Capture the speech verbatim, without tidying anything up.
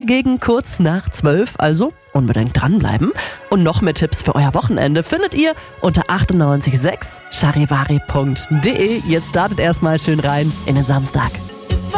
gegen kurz nach zwölf, also unbedingt dranbleiben. Und noch mehr Tipps für euer Wochenende findet ihr unter achtundneunzig Komma sechs charivari punkt de. Jetzt startet erstmal schön rein in den Samstag.